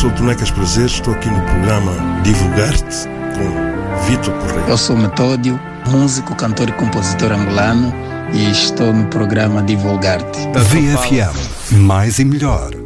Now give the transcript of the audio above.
sou Tonecas Prazer, estou aqui no programa Divulgar-te com Vitor Correia. Eu sou Metódio, músico, cantor e compositor angolano e estou no programa Divulgar-te. VFM, mais e melhor.